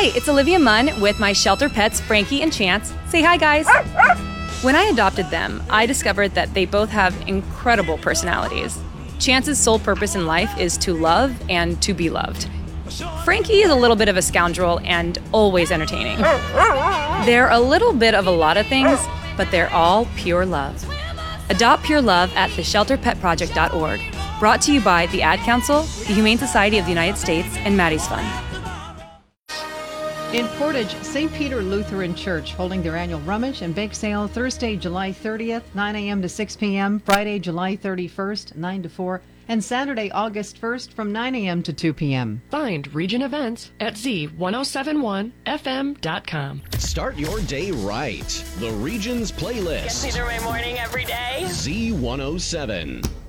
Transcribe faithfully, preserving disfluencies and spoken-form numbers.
Hi, it's Olivia Munn with my shelter pets, Frankie and Chance. Say hi, guys. When I adopted them, I discovered that they both have incredible personalities. Chance's sole purpose in life is to love and to be loved. Frankie is a little bit of a scoundrel and always entertaining. They're a little bit of a lot of things, but they're all pure love. Adopt pure love at the shelter pet project dot org. Brought to you by the Ad Council, the Humane Society of the United States, and Maddie's Fund. In Portage, Saint Peter Lutheran Church holding their annual rummage and bake sale Thursday, July thirtieth, nine a.m. to six p.m., Friday, July thirty-first, nine to four, and Saturday, August first from nine a.m. to two p.m. Find Region Events at Z ten seventy-one F M dot com. Start your day right. The Region's playlist. Gets me through my morning every day. Z one oh seven.